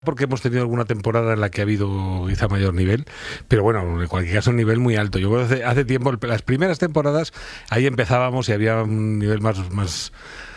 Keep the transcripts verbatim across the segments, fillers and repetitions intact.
porque hemos tenido alguna temporada en la que ha habido quizá mayor nivel, pero bueno, en cualquier caso un nivel muy alto. Yo creo que hace, hace tiempo, las primeras temporadas, ahí empezábamos y había un nivel más... más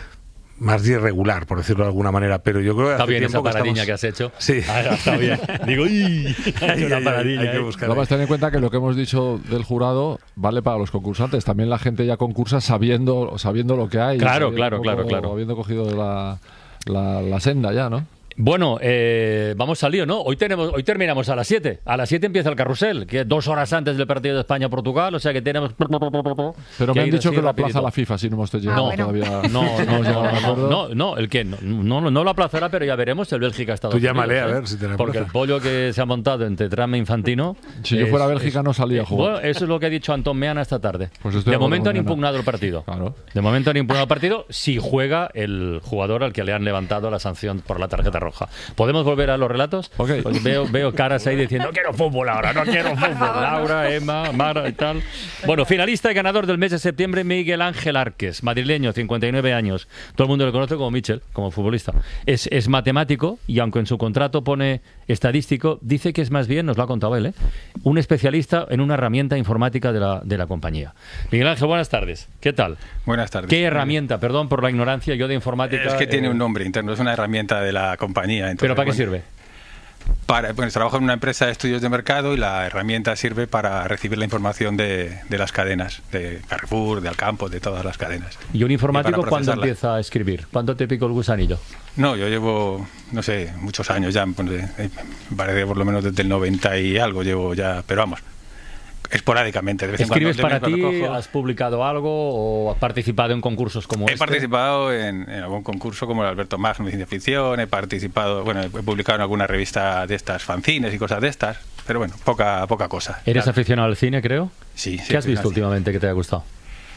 más irregular, por decirlo de alguna manera, pero yo creo que está hace bien tiempo esa paradiña que, estamos... que has hecho. Sí. Ah, está bien. Digo, ¡uy! Hay una una paradiña. hay que ¿eh? buscar. Vamos a tener en cuenta que lo que hemos dicho del jurado vale para los concursantes. También la gente ya concursa sabiendo, sabiendo lo que hay. Claro, sabiendo claro, poco, claro, claro. Habiendo cogido la, la, la senda ya, ¿no? Bueno, eh, vamos al lío, ¿no? Hoy tenemos, hoy terminamos a las siete. A las siete empieza el carrusel, que es dos horas antes del partido de España-Portugal, o sea que tenemos... Pero me han dicho que lo aplaza la FIFA, si no hemos llegado no, todavía. No, no, no, no, no, no, el que no, no, no lo aplazará, pero ya veremos el Bélgica-Estados Unidos. Tú llámale a ¿eh? ver si te la Porque el pollo que se ha montado entre Trama e Infantino... Si yo fuera Bélgica es, no salía a jugar. Bueno, eso es lo que ha dicho Antón Meana esta tarde. Pues de momento han impugnado el partido. Claro. De momento han impugnado el partido si juega el jugador al que le han levantado la sanción por la tarjeta roja. Podemos volver a los relatos. Okay. Pues veo, veo caras ahí diciendo no quiero fútbol ahora, no quiero fútbol. Laura, Emma, Mara y tal. Bueno, finalista y ganador del mes de septiembre, Miguel Ángel Arques, madrileño, cincuenta y nueve años. Todo el mundo lo conoce como Michel, como futbolista. Es, es matemático y aunque en su contrato pone estadístico, dice que es más bien, nos lo ha contado él, ¿eh? un especialista en una herramienta informática de la, de la compañía. Miguel Ángel, buenas tardes. ¿Qué tal? Buenas tardes. ¿Qué herramienta? Perdón por la ignorancia, yo de informática... Es que tiene eh, un nombre interno, es una herramienta de la compañía. Entonces, ¿Pero para qué bueno, sirve? Para, bueno, trabajo en una empresa de estudios de mercado y la herramienta sirve para recibir la información de, de las cadenas, de Carrefour, de Alcampo, de todas las cadenas. ¿Y un informático y cuándo empieza a escribir? ¿Cuándo te picó el gusanillo? No, yo llevo, no sé, muchos años ya, pues, eh, parece por lo menos desde el noventa y algo llevo ya, pero vamos, esporádicamente. De vez en ¿Escribes cuando, para ti? cojo. ¿Has publicado algo o has participado en concursos como He este? participado en, en algún concurso como el Alberto Magno de ciencia ficción, he participado, bueno, he publicado en alguna revista de estas, fanzines y cosas de estas, pero bueno, poca poca cosa. ¿Eres claro. aficionado al cine, creo? Sí. sí ¿Qué has visto así. últimamente que te haya gustado?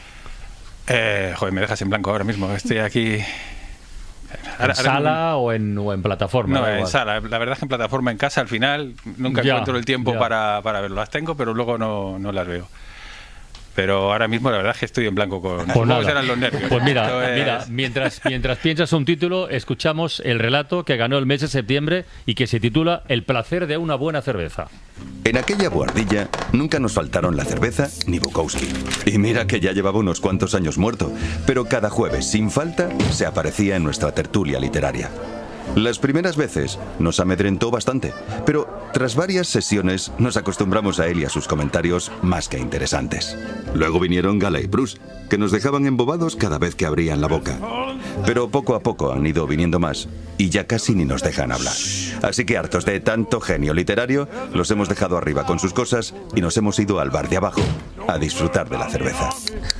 Eh, joder, me dejas en blanco ahora mismo, estoy aquí... ¿En sala o en, o en plataforma? No, en sala. La verdad es que en plataforma, en casa, al final, nunca ya, encuentro el tiempo ya. para, para verlo. Las tengo, pero luego no, no las veo. Pero ahora mismo la verdad es que estoy en blanco con... Pues nada. serán los nervios. Pues mira, Esto es- mira mientras, mientras piensas un título, escuchamos el relato que ganó el mes de septiembre y que se titula El placer de una buena cerveza. En aquella buhardilla nunca nos faltaron la cerveza ni Bukowski. Y mira que ya llevaba unos cuantos años muerto, pero cada jueves, sin falta, se aparecía en nuestra tertulia literaria. Las primeras veces nos amedrentó bastante, pero tras varias sesiones nos acostumbramos a él y a sus comentarios más que interesantes. Luego vinieron Gala y Bruce, que nos dejaban embobados cada vez que abrían la boca. Pero poco a poco han ido viniendo más y ya casi ni nos dejan hablar. Así que hartos de tanto genio literario, los hemos dejado arriba con sus cosas y nos hemos ido al bar de abajo a disfrutar de la cerveza.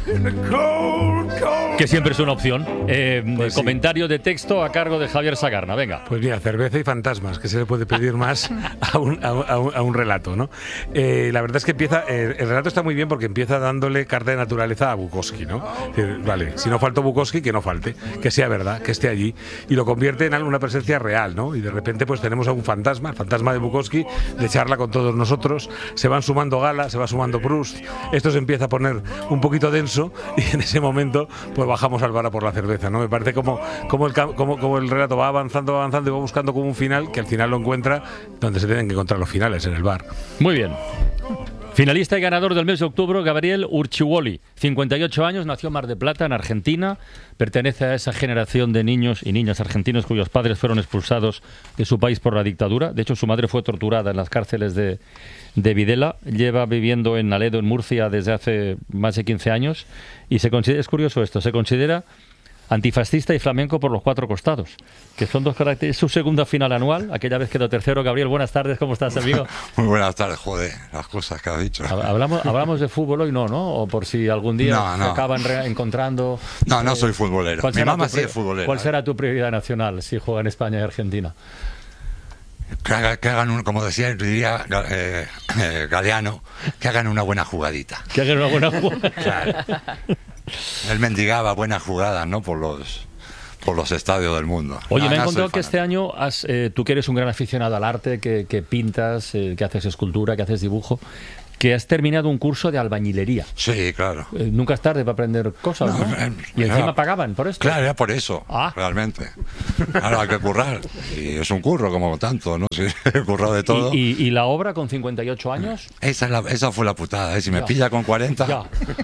Que siempre es una opción. Eh, Pues sí. comentario de texto a cargo de Javier Sagarna. Venga. Pues mira, cerveza y fantasmas, que se le puede pedir más a un, a un, a un relato, ¿no? Eh, la verdad es que empieza, eh, el relato está muy bien porque empieza dándole carta de naturaleza a Bukowski, ¿no? Eh, vale, si no faltó Bukowski, que no falte, que sea verdad, que esté allí, y lo convierte en una presencia real, ¿no? Y de repente pues tenemos a un fantasma, el fantasma de Bukowski, de charla con todos nosotros, se van sumando Gala, se va sumando Proust, esto se empieza a poner un poquito denso y en ese momento pues bajamos al bar a por la cerveza, ¿no? Me parece como, como, el, como, como el relato va avanzando, va avanzando y va buscando como un final, que al final lo encuentra donde se tienen que encontrar los finales, en el bar. Muy bien. Finalista y ganador del mes de octubre, Gabriel Urchiuoli, cincuenta y ocho años, nació en Mar del Plata, en Argentina, pertenece a esa generación de niños y niñas argentinos cuyos padres fueron expulsados de su país por la dictadura. De hecho, su madre fue torturada en las cárceles de, de Videla. Lleva viviendo en Aledo, en Murcia, desde hace más de quince años y se considera, es curioso esto, se considera antifascista y flamenco por los cuatro costados, que son dos características. Es su segunda final anual, aquella vez quedó tercero. Gabriel, buenas tardes, ¿cómo estás, amigo? Muy buenas tardes, joder, las cosas que has dicho. Hablamos, hablamos de fútbol hoy, no, ¿no? O por si algún día no, no. se acaban re- encontrando... No, no eh, soy futbolero. ¿cuál Mi será mamá tu sí pri- es futbolera. ¿Cuál será tu prioridad nacional si juega en España y Argentina? Que, haga- que hagan, un, como decía, diría eh, eh, Galeano, que hagan una buena jugadita. Que hagan una buena jugada. Claro. Él mendigaba buenas jugadas, ¿no? Por los... por los estadios del mundo. Oye, No, me he no encontrado soy que este año, has, eh, tú que eres un gran aficionado al arte, que, que pintas, eh, que haces escultura, que haces dibujo, que has terminado un curso de albañilería. Sí, claro. Eh, nunca es tarde para aprender cosas, ¿no? No, eh, Y encima era- pagaban por esto. Claro, era por eso, Ah. realmente. Claro, hay que currar. Y es un curro como tanto, ¿no? Sí, he currado de todo. ¿Y, y, y la obra con cincuenta y ocho años? Esa, es la- esa fue la putada, ¿eh? Si me Ya. pilla con cuarenta, Ya.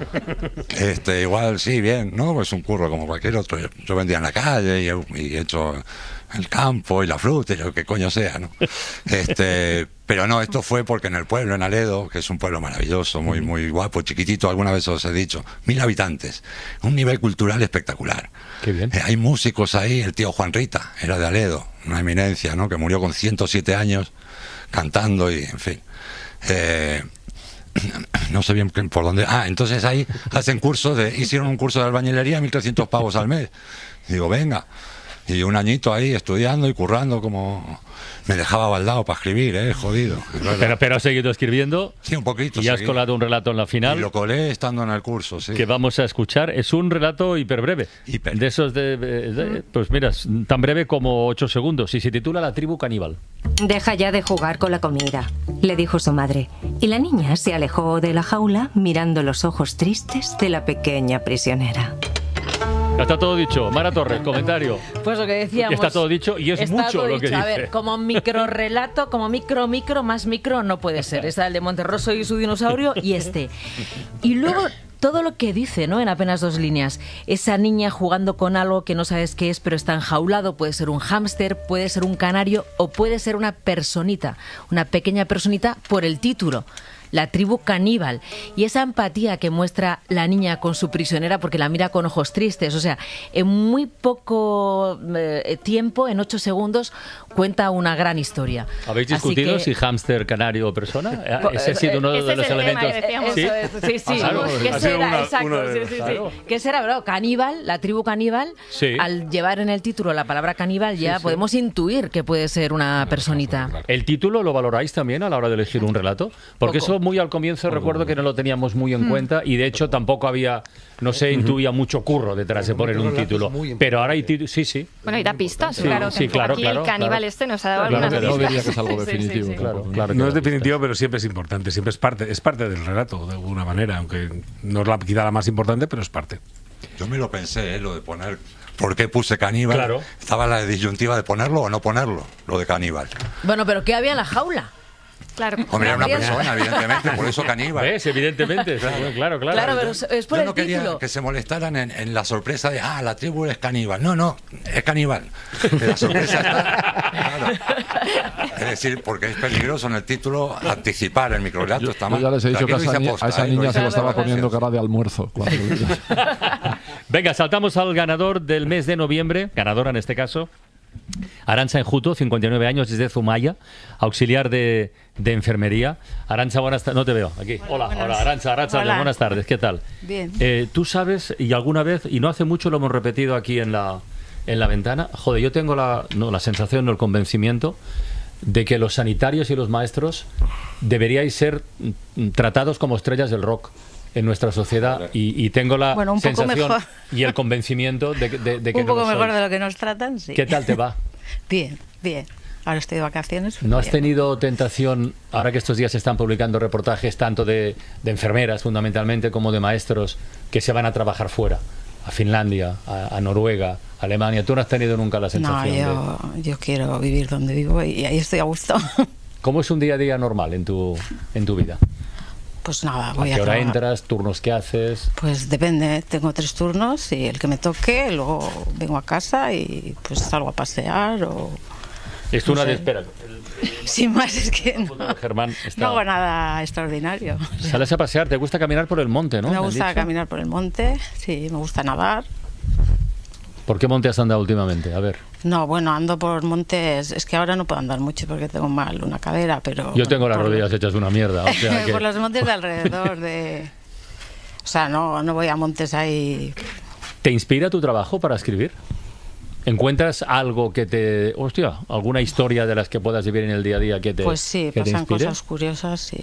este, igual sí, bien, ¿no? Es un curro como cualquier otro. Yo, yo vendía en la calle y he, y he hecho el campo y la fruta y lo que coño sea, ¿no? Este, pero no, esto fue porque en el pueblo, en Aledo, que es un pueblo maravilloso, muy, muy guapo, chiquitito, alguna vez os he dicho, mil habitantes, un nivel cultural espectacular. Qué bien. Eh, hay músicos ahí, el tío Juan Rita, era de Aledo, una eminencia, ¿no? Que murió con ciento siete años cantando y, en fin. Eh, no sé bien por dónde. Ah, entonces ahí hacen cursos de, hicieron un curso de albañilería, mil trescientos pavos al mes. Digo, venga. Y un añito ahí estudiando y currando como... Me dejaba baldado para escribir, ¿eh? Jodido. es verdad. Pero, pero has seguido escribiendo Sí, un poquito. y has seguí. colado un relato en la Y final lo colé estando en el curso, sí. que vamos a escuchar. Es un relato hiperbreve. Hiper. De esos de, de- Pues mira, es tan breve como ocho segundos. Y se titula La tribu caníbal. Deja ya de jugar con la comida, le dijo su madre. Y la niña se alejó de la jaula mirando los ojos tristes de la pequeña prisionera. Ya está todo dicho. Mara Torres, comentario. Pues lo que decíamos. Está todo dicho y es está mucho todo lo que dicho. A dice. ver, como micro relato, como micro, micro, más micro no puede ser. Está el de Monterroso y su dinosaurio y este. Y luego todo lo que dice, ¿no? En apenas dos líneas. Esa niña jugando con algo que no sabes qué es, pero está enjaulado. Puede ser un hámster, puede ser un canario o puede ser una personita. Una pequeña personita por el título. La tribu caníbal, y esa empatía que muestra la niña con su prisionera porque la mira con ojos tristes, o sea, en muy poco eh, tiempo, en ocho segundos, cuenta una gran historia. ¿Habéis Así discutido que- si hámster, canario o persona? Eh, Pues, Ese ha sido uno ese de es los el tema elementos. que decíamos. ¿Sí? Eso es, sí, sí. Ah, claro, ¿Qué ha sido será? una- Exacto, uno de sí, los- sí, sí. claro. ¿Qué será, bro? Caníbal, la tribu caníbal, Sí. al llevar en el título la palabra caníbal ya sí. podemos intuir que puede ser una personita. ¿El título lo valoráis también a la hora de elegir un relato? Porque Poco. eso muy al comienzo recuerdo que no lo teníamos muy en Mm. cuenta y de hecho tampoco había, no se intuía mucho curro detrás de poner un título. Pero ahora hay títulos, sí, sí. Bueno, y da pistas, Sí, claro. sí, que claro, aquí claro, el caníbal claro. este nos ha dado Claro, algunas claro, No pistas. diría que es algo Sí, sí, definitivo. sí. Claro, claro que No da es pistas. definitivo, pero siempre es importante, siempre es parte, es parte del relato, de alguna manera, aunque no es la, quizá la más importante, pero es parte. Yo me lo pensé, ¿eh? Lo de poner... ¿Por qué puse caníbal? Claro. Estaba la disyuntiva de ponerlo o no ponerlo, lo de caníbal. Bueno, pero ¿qué había en la jaula? Claro. Hombre, era una Habría- persona, evidentemente, por eso caníbal. ¿Ves? Evidentemente, claro, claro. claro. Claro, pero es- es por Yo el no quería título. que se molestaran en, en la sorpresa de, ah, la tribu es caníbal. No, no, es caníbal. Que la sorpresa está... Claro. Es decir, porque es peligroso en el título anticipar el microrelato. Yo, Está yo mal. ya les he dicho Aquí que a lo esa, hice ni- aposta, a esa ¿eh? niña Lo se le hice estaba aposta. poniendo cara de almuerzo. cuando- Venga, saltamos al ganador del mes de noviembre, ganadora en este caso. Arantxa Enjuto, cincuenta y nueve años, desde Zumaya, auxiliar de, de enfermería. Arantxa, buenas tardes. No te veo aquí. Hola, buenas. hola, Arantxa, Arantxa, Hola. buenas tardes. ¿Qué tal? Bien. Eh, Tú sabes, y alguna vez, y no hace mucho lo hemos repetido aquí en la, en la ventana, joder, yo tengo la, no, la sensación, no el convencimiento, de que los sanitarios y los maestros deberíais ser mm, tratados como estrellas del rock en nuestra sociedad y, y tengo la Bueno, un poco sensación mejor. y el convencimiento de, que- de- de que Un poco no lo mejor sois. de lo que nos tratan, sí. ¿Qué tal te va? Bien, bien. Ahora estoy de vacaciones. ¿No has bien. tenido tentación, ahora que estos días se están publicando reportajes tanto de, de enfermeras fundamentalmente como de maestros que se van a trabajar fuera, a Finlandia, a, a Noruega, a Alemania? ¿Tú no has tenido nunca la No, sensación yo, yo quiero vivir donde vivo y ahí estoy a gusto. de... ¿Cómo es un día a día normal en tu, en tu vida? Pues nada, ¿A voy qué a hora trabajar. entras? ¿Turnos que haces? Pues depende, tengo tres turnos y el que me toque, luego vengo a casa y pues salgo a pasear o... Es No una sé. de espera. Sin más, es que no, Germán está... no hago nada extraordinario. O sea, Sales a pasear, te gusta caminar por el monte, ¿no? me han gusta dicho? caminar por el monte, sí, me gusta nadar. ¿Por qué monte has andado últimamente? A ver. No, bueno, ando por montes, es que ahora no puedo andar mucho porque tengo mal una cadera, pero... Yo tengo las por- rodillas hechas una mierda. O sea que... por los montes de alrededor de... O sea, no, no voy a montes ahí... ¿Te inspira tu trabajo para escribir? ¿Encuentras algo que te... Hostia, alguna historia de las que puedas vivir en el día a día que te Pues sí, que te pasan inspire? cosas curiosas, sí.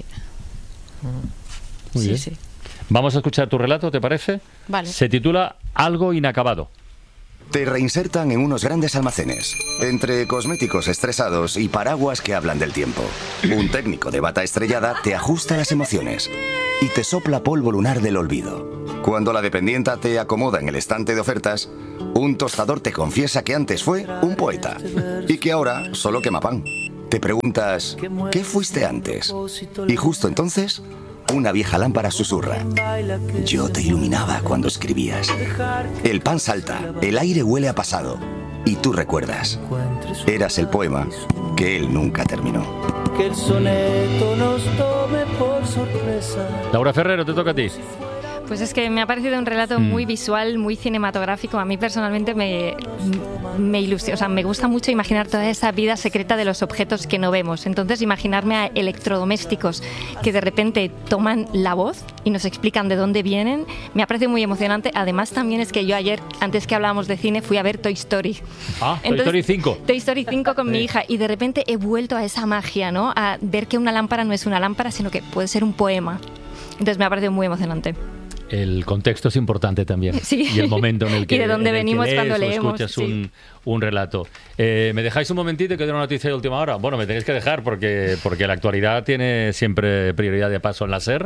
Muy sí, bien. sí. Vamos a escuchar tu relato, ¿te parece? Vale. Se titula Algo inacabado. Te reinsertan en unos grandes almacenes, entre cosméticos estresados y paraguas que hablan del tiempo. Un técnico de bata estrellada te ajusta las emociones y te sopla polvo lunar del olvido. Cuando la dependienta te acomoda en el estante de ofertas, un tostador te confiesa que antes fue un poeta y que ahora solo quema pan. Te preguntas, ¿qué fuiste antes? Y justo entonces, una vieja lámpara susurra: yo te iluminaba cuando escribías. El pan salta, el aire huele a pasado y tú recuerdas. Eras el poema que él nunca terminó. Que el soneto nos tome por sorpresa. Laura Ferrero, te toca a ti. Pues es que me ha parecido un relato Mm. muy visual, muy cinematográfico. A mí personalmente me, me ilusiona, o sea, me gusta mucho imaginar toda esa vida secreta de los objetos que no vemos. Entonces, imaginarme a electrodomésticos que de repente toman la voz y nos explican de dónde vienen, me ha parecido muy emocionante. Además, también es que yo ayer, antes que hablábamos de cine, fui a ver Toy Story. Ah, Toy Story cinco. Toy Story cinco con Sí. mi hija, y de repente he vuelto a esa magia, ¿no? A ver que una lámpara no es una lámpara, sino que puede ser un poema. Entonces me ha parecido muy emocionante. El contexto es importante también. Sí. Y el momento en el que, Y de dónde en el que venimos lees cuando o leemos, escuchas sí. un, un relato. Eh, ¿Me dejáis un momentito que doy una noticia de última hora? Bueno, me tenéis que dejar porque, porque la actualidad tiene siempre prioridad de paso en la SER.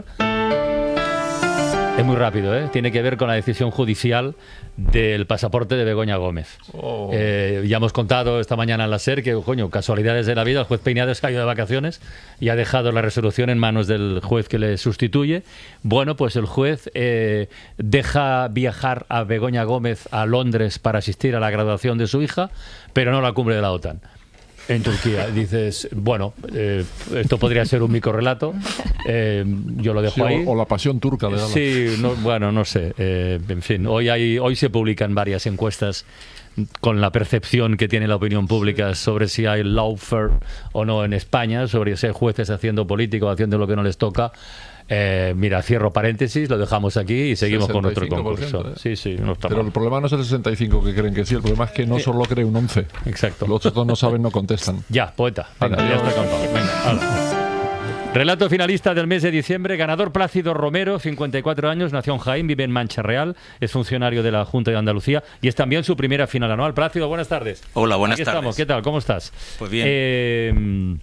Es muy rápido, ¿eh? Tiene que ver con la decisión judicial del pasaporte de Begoña Gómez. Oh. Eh, ya hemos contado esta mañana en la SER que, coño, casualidades de la vida, el juez Peinado se ha ido de vacaciones y ha dejado la resolución en manos del juez que le sustituye. Bueno, pues el juez eh, deja viajar a Begoña Gómez a Londres para asistir a la graduación de su hija, pero no a la cumbre de la OTAN. En Turquía. Dices, bueno, eh, esto podría ser un microrrelato. Eh, yo lo dejo Sí, o- ahí. o la pasión turca de Gala. Sí, no, bueno, no sé. Eh, en fin, hoy, hay, hoy se publican varias encuestas con la percepción que tiene la opinión pública sobre si hay lawfare o no en España, sobre si hay jueces haciendo política o haciendo lo que no les toca. Eh, mira, cierro paréntesis, lo dejamos aquí y seguimos con nuestro sesenta y cinco por ciento, concurso. ¿eh? Sí, sí, no está Pero mal. el problema no es el sesenta y cinco que creen que sí, el problema es que no solo cree un once. Exacto. Los otros dos no saben, no contestan. Ya, poeta. Vale, Venga, ya adiós. está contado. Venga, hala. Relato finalista del mes de diciembre, ganador Plácido Romero, cincuenta y cuatro años, nació en Jaén, vive en Mancha Real, es funcionario de la Junta de Andalucía y es también su primera final anual. Plácido, buenas tardes. Hola, buenas Aquí tardes. estamos. ¿Qué tal? ¿Cómo estás? Pues bien. Eh,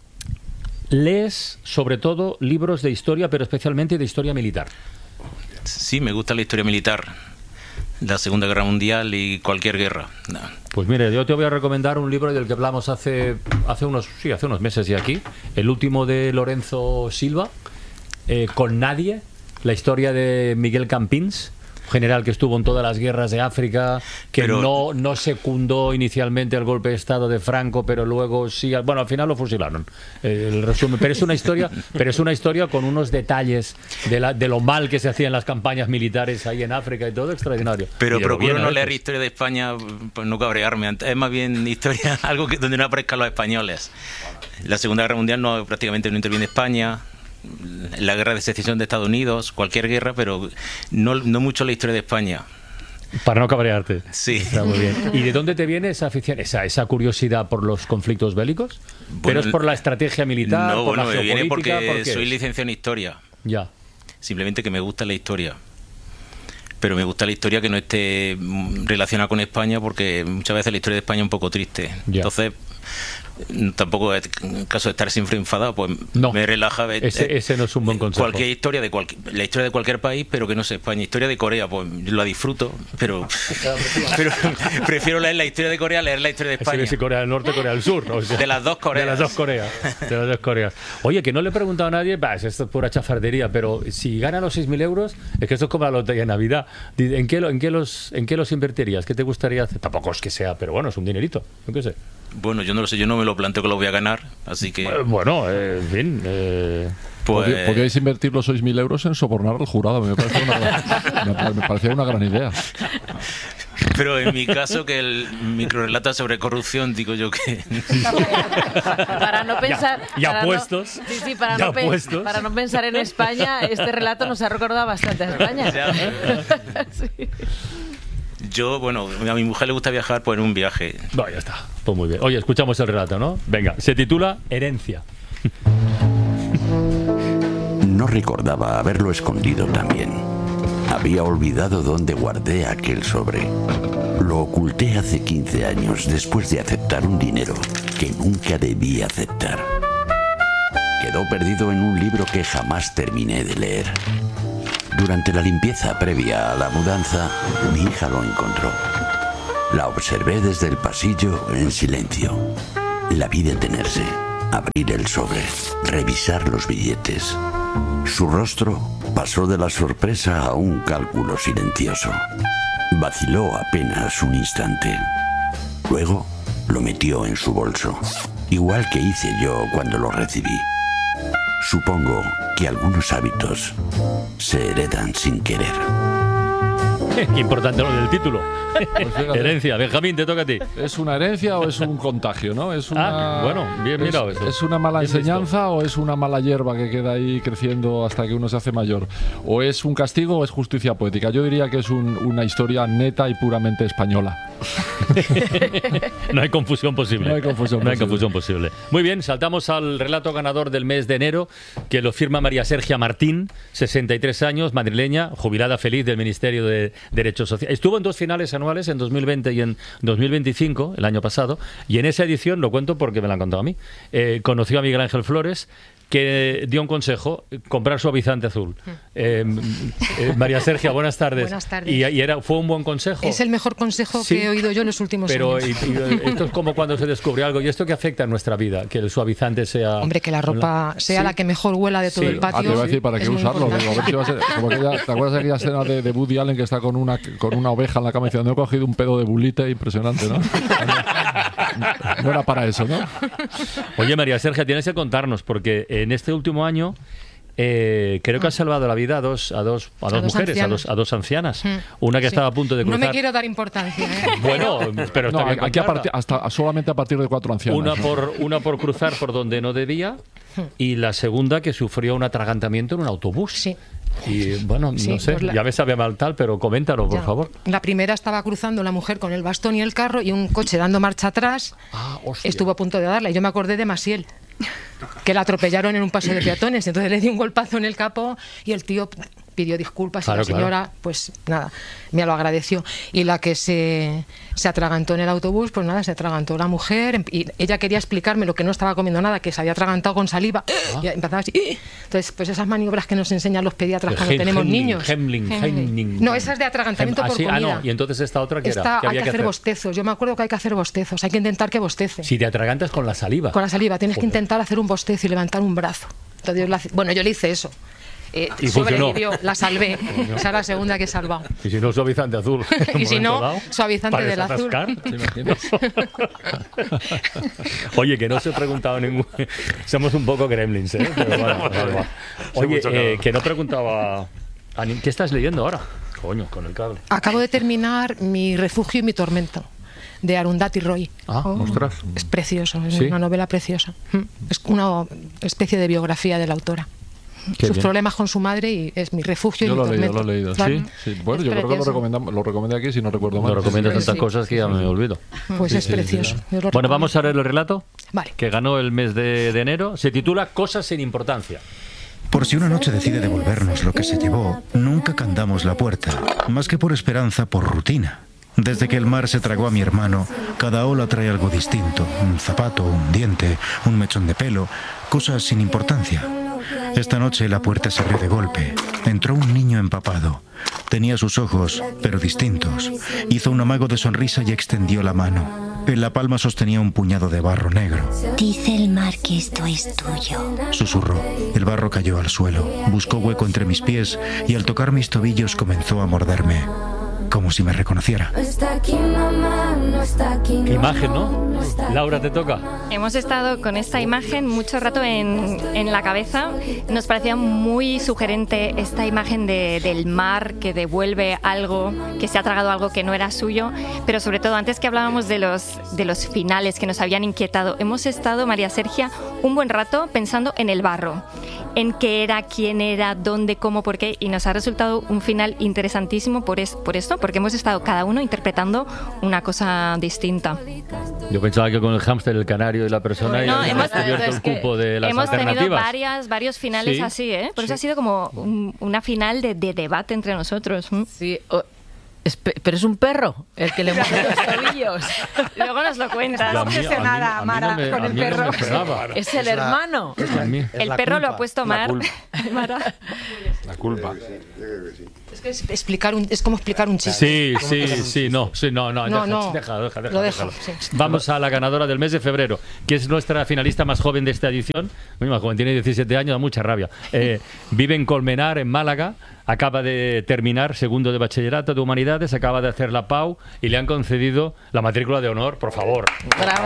lees, sobre todo, libros de historia, pero especialmente de historia militar. Sí, me gusta la historia militar, la Segunda Guerra Mundial y cualquier guerra. No. Pues mire, yo te voy a recomendar un libro del que hablamos hace, hace unos sí, hace unos meses y aquí, el último de Lorenzo Silva, eh, Con Nadie, la historia de Miguel Campins, general que estuvo en todas las guerras de África, que Pero- no, no secundó inicialmente el golpe de Estado de Franco, pero luego sí, bueno, al final lo fusilaron. Eh, el resumen, pero es una historia, pero es una historia con unos detalles de, la, de lo mal que se hacía en las campañas militares ahí en África y todo extraordinario. Pero Y de lo procuro bien no hechos. leer historia de España, pues no cabrearme. Es más bien historia, algo que, donde no aparezcan los españoles. La Segunda Guerra Mundial no prácticamente no interviene España. La guerra de secesión de Estados Unidos, cualquier guerra, pero no, no mucho la historia de España. Para no cabrearte. Sí. Está muy bien. ¿Y de dónde te viene esa afición, esa, esa curiosidad por los conflictos bélicos? ¿Pero Bueno, es por la estrategia militar, No, por bueno, la me viene geopolítica? porque ¿por qué soy es? licenciado en historia. Ya. Simplemente que me gusta la historia. Pero me gusta la historia que no esté mm, relacionada con España, porque muchas veces la historia de España es un poco triste. Ya. Entonces, mm, tampoco es en caso de estar siempre enfadado, pues No. me relaja ver Ese, eh, ese no es un buen consejo. cualquier historia de cualquier la historia de cualquier país, pero que no sea España. Historia de Corea, pues yo la disfruto, pero, pero prefiero leer la historia de Corea a leer la historia de Así España. que si Corea del Norte, Corea del Sur. O sea, De las dos Coreas. De las dos Coreas. De las dos Coreas. Oye, que no le he preguntado a nadie, bah, esto es pura chafardería, pero si gana los seis mil euros, es que esto es como la lotería de Navidad. ¿En qué, lo- en, qué los, ¿En qué los invertirías? ¿Qué te gustaría hacer? Tampoco es que sea, pero bueno, es un dinerito. Yo qué sé. Bueno, yo no lo sé, yo no me lo planteo que lo voy a ganar, así que... Eh, Bueno, eh, en fin. Eh, Pues- Podí- Podíais invertir los seis mil euros en sobornar al jurado. Me parecía una, gran- me, me parecía una gran idea. Pero en mi caso, que el microrelato sobre corrupción, digo yo que... Para no pensar. ya para no- puestos, sí, sí, para, ya no pe- puestos. para no pensar en España, este relato nos ha recordado bastante a España. Sí. Yo, bueno, a mi mujer le gusta viajar, pues en un viaje. No, ya está. Pues muy bien. Oye, escuchamos el relato, ¿no? Venga, se titula Herencia. No recordaba haberlo escondido también. Había olvidado dónde guardé aquel sobre. Lo Lo oculté hace quince años después de aceptar un dinero que nunca debí aceptar. Quedó perdido en un libro que jamás terminé de leer. Durante la limpieza previa a la mudanza, mi hija lo encontró. La observé desde el pasillo en silencio. La vi detenerse, abrir el sobre, revisar los billetes. Su rostro pasó de la sorpresa a un cálculo silencioso. Vaciló apenas un instante. Luego lo metió en su bolso, igual que hice yo cuando lo recibí. Supongo que algunos hábitos se heredan sin querer. Qué importante lo del título. Pues herencia. Benjamín, te toca a ti. ¿Es una herencia o es un contagio, no? Es una, ah, bueno, bien mirado es, eso. ¿Es una mala bien enseñanza visto. o es una mala hierba que queda ahí creciendo hasta que uno se hace mayor? ¿O es un castigo o es justicia poética? Yo diría que es un, una historia neta y puramente española. No hay confusión posible. No hay confusión no hay posible. confusión posible. Muy bien, saltamos al relato ganador del mes de enero, que lo firma María Sergia Martín, sesenta y tres años, madrileña, jubilada feliz del Ministerio de Derechos Sociales. Estuvo en dos finales anuales, en dos mil veinte y en dos mil veinticinco, el año pasado, y en esa edición, lo cuento porque me la han contado a mí, eh, conoció a Miguel Ángel Flores, que dio un consejo: comprar suavizante azul. Eh, eh, María Sergia, buenas tardes. Buenas tardes. Y, y era, ¿fue un buen consejo? Es el mejor consejo Sí. que he oído yo en los últimos Pero años. y- y esto es como cuando se descubre algo. ¿Y esto qué afecta en nuestra vida? Que el suavizante sea... Hombre, que la ropa sea Sí. la que mejor huela de todo Sí. el patio. Ah, te iba a decir para es qué muy usarlo. importante. Digo, a ver si va a ser- como aquella- ¿te acuerdas de aquella escena de, de Woody Allen que está con una, con una oveja en la cama diciendo: he cogido un pedo de bulite? Impresionante, ¿no? No era para eso, ¿no? Oye, María Sergia, tienes que contarnos, porque en este último año eh, creo que has salvado la vida a dos, a dos, a dos, A dos mujeres, a ancianas. dos, a dos ancianas. Mm, Una que sí. estaba a punto de No cruzar. me quiero dar importancia, ¿eh? Bueno, pero No, está bien aquí a contarla. partir- hasta, solamente a partir de cuatro ancianas. Una ¿no? por, una por cruzar por donde no debía y la segunda que sufrió un atragantamiento en un autobús. Sí. Y bueno, Sí, no sé, pues la- ya me sabe mal tal, pero coméntalo, por Ya. favor. La primera estaba cruzando la mujer con el bastón y el carro, y un coche dando marcha atrás estuvo a punto de darle. Y yo me acordé de Masiel, que la atropellaron en un paso de peatones. Entonces le di un golpazo en el capó y el tío pidió disculpas Claro, y la claro. señora, pues nada, me lo agradeció. Y la que se, se atragantó en el autobús, pues nada, se atragantó la mujer y ella quería explicarme lo que no estaba comiendo nada, que se había atragantado con saliva. Y empezaba así. Entonces, pues esas maniobras que nos enseñan los pediatras cuando Hem- tenemos Hemling, niños. Hemling, Hemling. No, esa es de atragantamiento Hem- ah, por sí, ah, comida. no. Y entonces esta otra que era. Esta ¿Qué hay había que hacer bostezos. Yo me acuerdo que hay que hacer bostezos. Hay que intentar que bostece. Si te atragantas con la saliva. Con la saliva tienes que Joder. intentar hacer un bostezo y levantar un brazo. Entonces, la- bueno, yo le hice eso. Eh, Y funcionó. sobrevivió, la salvé. Esa es la segunda que he salvado. Y si no, suavizante azul. En un Y si no, momento dado, suavizante para del azul. desatascar. ¿Te imaginas? Oye, que no os he preguntado ningún... Somos un poco gremlins, ¿eh? Pero bueno, vale, va. Oye, mucho eh, calor. que no preguntaba... a ni- ¿Qué estás leyendo ahora? Coño, con el cable. Acabo de terminar Mi refugio y mi tormento, de Arundhati Roy. Ah, ostras. Es precioso, es ¿Sí? una novela preciosa. Mm. Es una especie de biografía de la autora. Qué Sus bien. problemas con su madre y es mi refugio Yo y mi lo he leído, tormento. lo he leído. Claro. Sí, sí. Bueno, Es yo creo que lo, precioso. recomendamos, lo recomendé aquí, si no recuerdo mal. No recomiendas Sí, tantas sí. cosas que ya me olvido. Pues Sí, es sí, sí, precioso. sí. Yo lo Bueno, vamos a recomiendo. leer el relato Vale. que ganó el mes de, de enero. Se titula Cosas sin importancia. Por si una noche decide devolvernos lo que se llevó, nunca candamos la puerta, más que por esperanza, por rutina. Desde que el mar se tragó a mi hermano, cada ola trae algo distinto, un zapato, un diente, un mechón de pelo, cosas sin importancia. Esta noche la puerta se abrió de golpe. Entró un niño empapado. Tenía sus ojos, pero distintos. Hizo un amago de sonrisa y extendió la mano. En la palma sostenía un puñado de barro negro. Dice el mar que esto es tuyo. Susurró. El barro cayó al suelo. Buscó hueco entre mis pies y al tocar mis tobillos comenzó a morderme, como si me reconociera. Qué imagen, ¿no? Laura, te toca. Hemos estado con esta imagen mucho rato en, en la cabeza. Nos parecía muy sugerente esta imagen de, del mar que devuelve algo, que se ha tragado algo que no era suyo. Pero sobre todo, antes que hablábamos de los, de los finales que nos habían inquietado, hemos estado, María Sergia, un buen rato pensando en el barro, en qué era, quién era, dónde, cómo, por qué. Y nos ha resultado un final interesantísimo por, es, por esto, porque hemos estado cada uno interpretando una cosa distinta. Yo pensaba que con el hámster, el canario y la persona No, ya hemos, descubierto el cupo de las hemos tenido alternativas. varias, varios finales Sí, así, ¿eh? Por eso sí. ha sido como un- una final de, de debate entre nosotros. ¿m? Sí, o- Espe- pero es un perro el que le mueve los tobillos. Luego nos lo cuentas. Y a mí- obsesionada, a mí- a mí Mara, no me- con a el mí no me perro. sonaba. Es el hermano. A mí. El perro lo ha puesto Mar. Mara. La culpa. Es que es explicar un, es como explicar un chiste. Sí, sí, sí, no, sí, no, no, No, deja, no. deja, deja, deja, Lo dejo, déjalo. sí. Vamos a la ganadora del mes de febrero, que es nuestra finalista más joven de esta edición. Muy más joven, tiene diecisiete años, da mucha rabia. Eh, vive en Colmenar, en Málaga. Acaba de terminar segundo de bachillerato de humanidades, acaba de hacer la P A U y le han concedido la matrícula de honor, por favor. Bravo.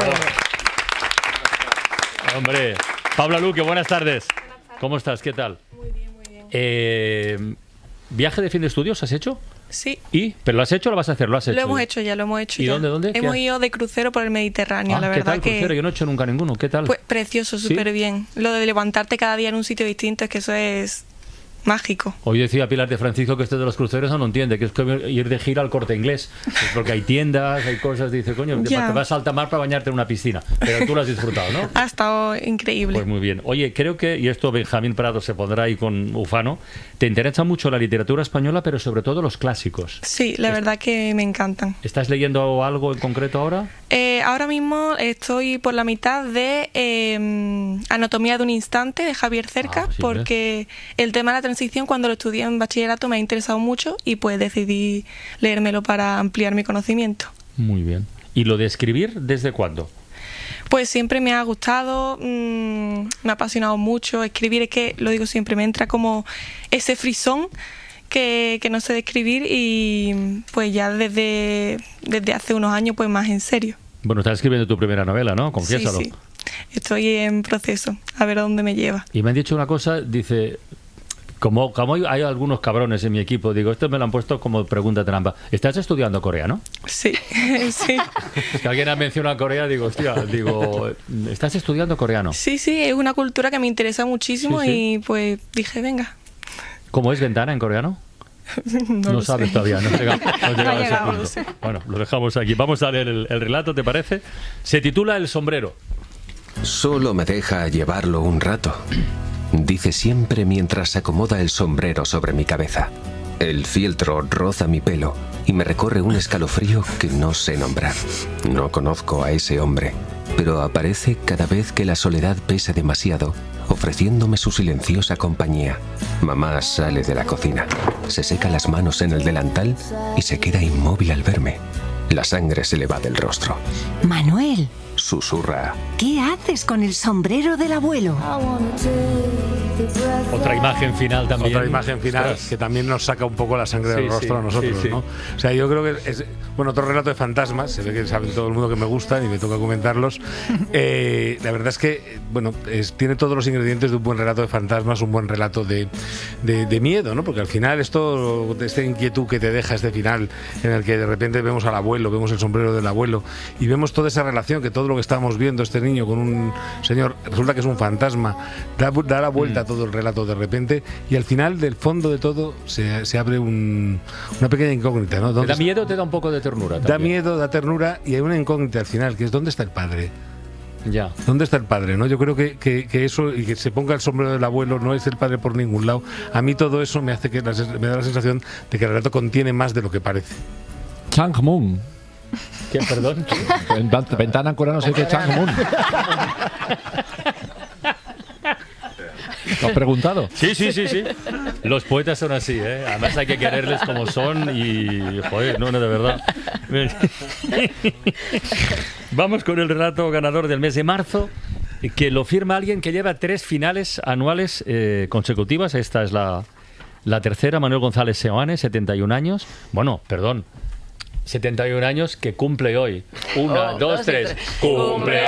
Hombre, Paula Luque, buenas tardes. ¿Cómo estás? ¿Qué tal? Muy bien, muy bien. Eh, ¿Viaje de fin de estudios has hecho? Sí. ¿Y? ¿Pero lo has hecho o lo vas a hacer? Lo has hecho. Lo hemos ya. hecho ya, lo hemos hecho ¿Y ya. dónde, dónde? Hemos ¿Qué? ido de crucero por el Mediterráneo, Ah, la ¿qué verdad tal, que... crucero? Yo no he hecho nunca ninguno. ¿Qué tal? Pues precioso, ¿Sí? súper bien. Lo de levantarte cada día en un sitio distinto, es que eso es mágico. Hoy decía Pilar de Francisco que esto de los cruceros no lo entiende, que es como ir de gira al Corte Inglés. Pues porque hay tiendas, hay cosas, dice, coño, te Ya. vas a alta mar para bañarte en una piscina. Pero tú lo has disfrutado, ¿no? Ha estado increíble. Pues muy bien. Oye, creo que, y esto Benjamín Prado se pondrá ahí con Ufano, te interesa mucho la literatura española, pero sobre todo los clásicos. Sí, la verdad que me encantan. ¿Estás leyendo algo en concreto ahora? Eh, ahora mismo estoy por la mitad de eh, Anatomía de un instante de Javier Cerca, Ah, sí, porque el tema de la transición cuando lo estudié en bachillerato me ha interesado mucho y pues decidí leérmelo para ampliar mi conocimiento. Muy bien. ¿Y lo de escribir desde cuándo? Pues siempre me ha gustado, mmm, me ha apasionado mucho. Escribir es que, lo digo siempre, me entra como ese frisón que, que no sé describir y pues ya desde, desde hace unos años pues más en serio. Bueno, estás escribiendo tu primera novela, ¿no? Confiésalo. Sí, sí. Estoy en proceso, a ver a dónde me lleva. Y me han dicho una cosa, dice, como, como hay, hay algunos cabrones en mi equipo, digo, esto me lo han puesto como pregunta trampa. ¿Estás estudiando coreano? Sí, sí. Es que alguien ha mencionado Corea, digo, hostia, digo, ¿estás estudiando coreano? Sí, sí, es una cultura que me interesa muchísimo Sí, sí. y pues dije, venga. ¿Cómo es ventana en coreano? No, No, lo sabes sé. todavía, no has llegado, no has No llegado ha a ese llegado, punto. no sé. Bueno, lo dejamos aquí. Vamos a leer el, el relato, ¿te parece? Se titula El sombrero. Solo me deja llevarlo un rato, dice siempre mientras acomoda el sombrero sobre mi cabeza. El fieltro roza mi pelo y me recorre un escalofrío que no sé nombrar. No conozco a ese hombre, pero aparece cada vez que la soledad pesa demasiado, ofreciéndome su silenciosa compañía. Mamá sale de la cocina, se seca las manos en el delantal y se queda inmóvil al verme. La sangre se le va del rostro. Manuel, Susurra. ¿qué haces con el sombrero del abuelo? Otra imagen final también. Otra imagen final Ostras. que también nos saca un poco la sangre Sí, del rostro sí, a nosotros, sí, sí. ¿no? O sea, yo creo que es, bueno, otro relato de fantasmas, se ve que saben todo el mundo que me gustan y me toca comentarlos. Eh, la verdad es que, bueno, es, tiene todos los ingredientes de un buen relato de fantasmas, un buen relato de, de, de miedo, ¿no? Porque al final esto, esta inquietud que te deja este final, en el que de repente vemos al abuelo, vemos el sombrero del abuelo y vemos toda esa relación, que todo lo que estamos viendo, este niño con un señor, resulta que es un fantasma, da, da la vuelta a todo el relato de repente y al final, del fondo de todo, se, se abre un, una pequeña incógnita, ¿no? ¿Te ¿Dónde da está? miedo o te da un poco de ternura? Da también? miedo, da ternura y hay una incógnita al final, que es ¿dónde está el padre? Ya. ¿Dónde está el padre? ¿No? Yo creo que, que, que eso, y que se ponga el sombrero del abuelo, no es el padre por ningún lado. A mí todo eso me hace que la- me da la sensación de que el relato contiene más de lo que parece. Chang Moon. ¿Qué, perdón? En vent- ventana en coreano se dice Chang Moon. ¿Lo has preguntado? Sí, sí, sí, sí. Los poetas son así, ¿eh? Además hay que quererles como son y... Joder, no, no, de verdad. Vamos con el relato ganador del mes de marzo, que lo firma alguien que lleva tres finales anuales eh, consecutivas. Esta es la, la tercera, Manuel González Seoane, setenta y un años. Bueno, perdón, setenta y un años que cumple hoy. Una, Oh, dos, dos y tres. tres. ¡Cumple!